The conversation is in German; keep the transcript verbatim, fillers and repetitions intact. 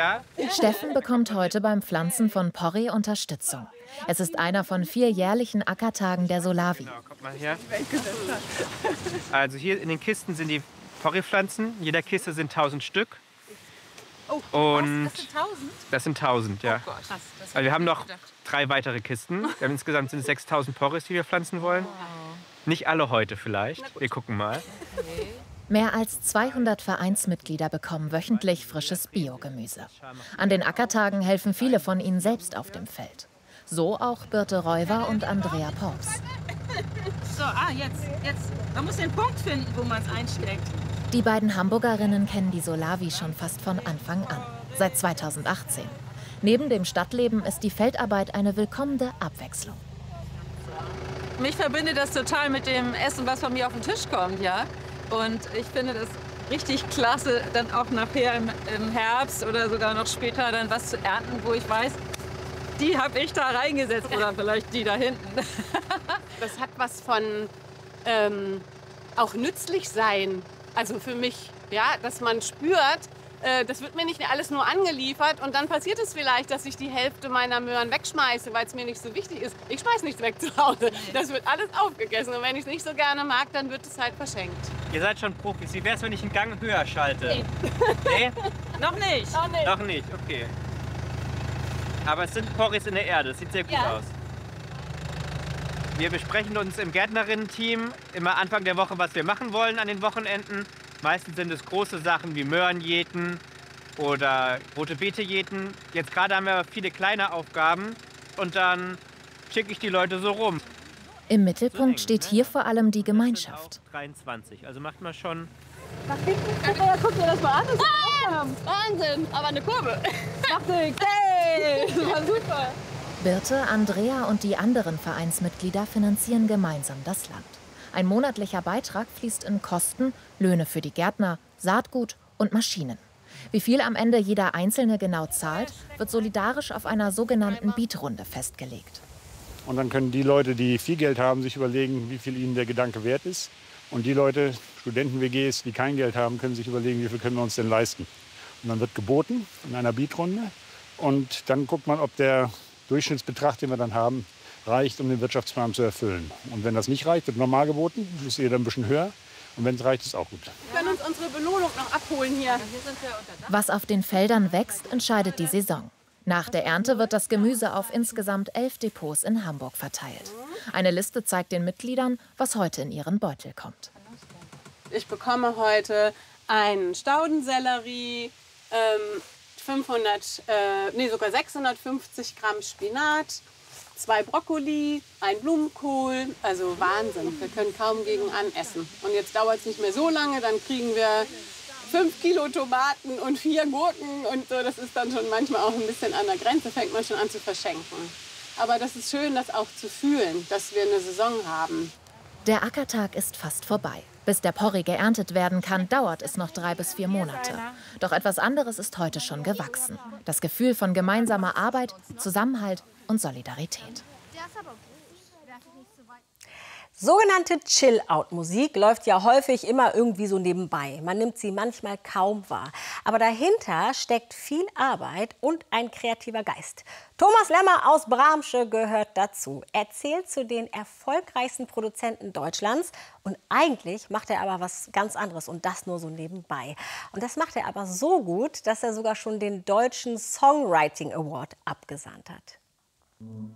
Ja. Steffen bekommt heute beim Pflanzen von Porree Unterstützung. Es ist einer von vier jährlichen Ackertagen der Solawi. Genau, kommt mal her. Also hier in den Kisten sind die Porree-Pflanzen. In jeder Kiste sind tausend Stück. Oh, Und was? Das sind tausend? Das sind tausend, ja. Oh Gott, krass. Das Also wir haben noch gedacht. drei weitere Kisten. Wir haben insgesamt sind sechstausend Porrees, die wir pflanzen wollen. Wow. Nicht alle heute vielleicht. Wir gucken mal. Okay. Mehr als zweihundert Vereinsmitglieder bekommen wöchentlich frisches Biogemüse. An den Ackertagen helfen viele von ihnen selbst auf dem Feld. So auch Birte Reuwer und Andrea Porps. So, ah, jetzt, jetzt. Man muss den Punkt finden, wo man es einsteckt. Die beiden Hamburgerinnen kennen die Solawi schon fast von Anfang an, seit zweitausendachtzehn. Neben dem Stadtleben ist die Feldarbeit eine willkommene Abwechslung. Mich verbindet das total mit dem Essen, was von mir auf den Tisch kommt, ja. Und ich finde das richtig klasse, dann auch nachher im, im Herbst oder sogar noch später dann was zu ernten, wo ich weiß, die habe ich da reingesetzt oder vielleicht die da hinten. Das hat was von ähm, auch nützlich sein. Also für mich, ja, dass man spürt, äh, das wird mir nicht alles nur angeliefert und dann passiert es vielleicht, dass ich die Hälfte meiner Möhren wegschmeiße, weil es mir nicht so wichtig ist. Ich schmeiß nichts weg zu Hause. Das wird alles aufgegessen und wenn ich es nicht so gerne mag, dann wird es halt verschenkt. Ihr seid schon Profis. Wie wäre es, wenn ich einen Gang höher schalte? Nee. Nee? Noch nicht. Noch nicht. Noch nicht, okay. Aber es sind Porrees in der Erde. Das sieht sehr gut Ja. aus. Wir besprechen uns im Gärtnerinnen-Team immer Anfang der Woche, was wir machen wollen an den Wochenenden. Meistens sind es große Sachen wie Möhren jäten oder rote Beete jäten. Jetzt gerade haben wir viele kleine Aufgaben und dann schicke ich die Leute so rum. Im Mittelpunkt steht hier vor allem die Gemeinschaft. dreiundzwanzig, also macht man schon. Nach hinten, ja, guck dir das mal an, was wir gemacht haben. Wahnsinn, aber eine Kurve. Macht nichts. Hey, das war super. Birte, Andrea und die anderen Vereinsmitglieder finanzieren gemeinsam das Land. Ein monatlicher Beitrag fließt in Kosten, Löhne für die Gärtner, Saatgut und Maschinen. Wie viel am Ende jeder Einzelne genau zahlt, wird solidarisch auf einer sogenannten Bietrunde festgelegt. Und dann können die Leute, die viel Geld haben, sich überlegen, wie viel ihnen der Gedanke wert ist. Und die Leute, Studenten-W Gs, die kein Geld haben, können sich überlegen, wie viel können wir uns denn leisten. Und dann wird geboten in einer Bietrunde. Und dann guckt man, ob der Durchschnittsbetrag, den wir dann haben, reicht, um den Wirtschaftsplan zu erfüllen. Und wenn das nicht reicht, wird normal geboten, ist jeder ein bisschen höher. Und wenn es reicht, ist auch gut. Wir können uns unsere Belohnung noch abholen hier. Was auf den Feldern wächst, entscheidet die Saison. Nach der Ernte wird das Gemüse auf insgesamt elf Depots in Hamburg verteilt. Eine Liste zeigt den Mitgliedern, was heute in ihren Beutel kommt. Ich bekomme heute einen Staudensellerie, ähm, fünfhundert, äh, nee, sogar sechshundertfünfzig Gramm Spinat, zwei Brokkoli, ein Blumenkohl. Also Wahnsinn, wir können kaum gegen an essen. Und jetzt dauert es nicht mehr so lange, dann kriegen wir fünf Kilo Tomaten und vier Gurken und so. Das ist dann schon manchmal auch ein bisschen an der Grenze, fängt man schon an zu verschenken. Aber das ist schön, das auch zu fühlen, dass wir eine Saison haben. Der Ackertag ist fast vorbei. Bis der Porree geerntet werden kann, dauert es noch drei bis vier Monate. Doch etwas anderes ist heute schon gewachsen. Das Gefühl von gemeinsamer Arbeit, Zusammenhalt und Solidarität. Sogenannte Chill-Out-Musik läuft ja häufig immer irgendwie so nebenbei. Man nimmt sie manchmal kaum wahr. Aber dahinter steckt viel Arbeit und ein kreativer Geist. Thomas Lemmer aus Bramsche gehört dazu. Er zählt zu den erfolgreichsten Produzenten Deutschlands. Und eigentlich macht er aber was ganz anderes und das nur so nebenbei. Und das macht er aber so gut, dass er sogar schon den Deutschen Songwriting Award abgesandt hat.